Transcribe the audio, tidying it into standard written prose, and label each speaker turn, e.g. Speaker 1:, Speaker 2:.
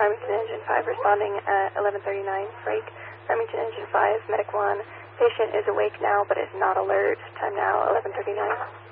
Speaker 1: Remington Engine 5 responding at 11:39. Break. Remington Engine 5, Medic 1. Patient is awake now but is not alert. Time now 11:39.